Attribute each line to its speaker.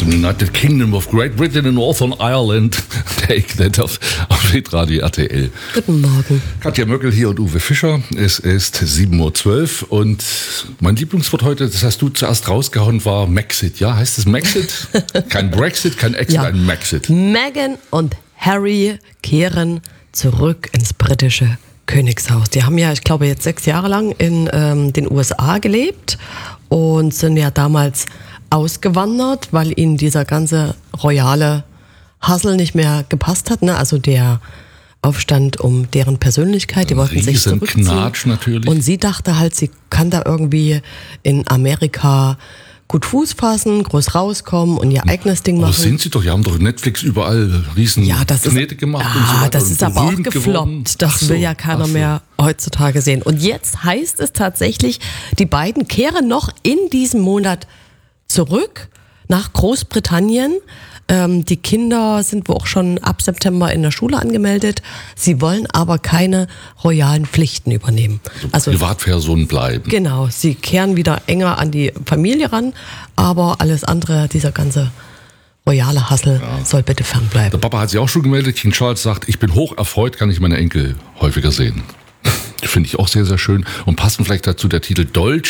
Speaker 1: The United Kingdom of Great Britain and Northern Ireland. Take that auf Hitradio RTL.
Speaker 2: Guten Morgen.
Speaker 1: Katja Möckel hier und Uwe Fischer. Es ist 7.12 Uhr und mein Lieblingswort heute, das hast du zuerst rausgehauen, war Maxit. Ja, heißt es Maxit? Kein Brexit, kein Exit,
Speaker 2: Ja.
Speaker 1: ein Maxit.
Speaker 2: Meghan und Harry kehren zurück ins britische Königshaus. Die haben ja, ich glaube, jetzt 6 Jahre lang in den USA gelebt und sind ja damals ausgewandert, weil ihnen dieser ganze royale Hassel nicht mehr gepasst hat. Ne? Also der Aufstand um deren Persönlichkeit, die wollten sich zurückziehen.
Speaker 1: Knatsch natürlich.
Speaker 2: Und sie dachte halt, sie kann da irgendwie in Amerika gut Fuß fassen, groß rauskommen und ihr eigenes Ding
Speaker 1: Aber
Speaker 2: machen.
Speaker 1: sind sie doch, die haben doch Netflix überall riesen Knete gemacht und so weiter.
Speaker 2: Das
Speaker 1: und
Speaker 2: ist aber auch
Speaker 1: berühmt
Speaker 2: gefloppt.
Speaker 1: geworden.
Speaker 2: Das
Speaker 1: Ach so,
Speaker 2: will ja keiner
Speaker 1: ach so.
Speaker 2: mehr heutzutage sehen. Und jetzt heißt es tatsächlich, die beiden kehren noch in diesem Monat zurück nach Großbritannien. Die Kinder sind wohl auch schon ab September in der Schule angemeldet. Sie wollen aber keine royalen Pflichten übernehmen.
Speaker 1: Also Privatpersonen bleiben.
Speaker 2: Genau, sie kehren wieder enger an die Familie ran, aber alles andere, dieser ganze royale Hassel soll bitte fernbleiben.
Speaker 1: Der Papa hat sich auch schon gemeldet. King Charles sagt, ich bin hoch erfreut, kann ich meine Enkel häufiger sehen. Finde ich auch sehr, sehr schön. Und passend vielleicht dazu der Titel Dolce